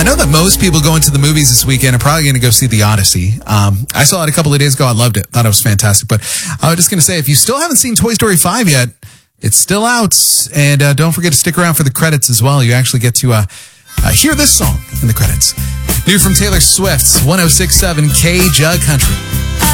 know that most people going to the movies this weekend are probably going to go see The Odyssey. I saw it a couple of days ago. I loved it. Thought it was fantastic. But I was just going to say, if you still haven't seen Toy Story 5 yet, it's still out. And don't forget to stick around for the credits as well. You actually get to hear this song in the credits. New from Taylor Swift, 106.7 K Jug Country.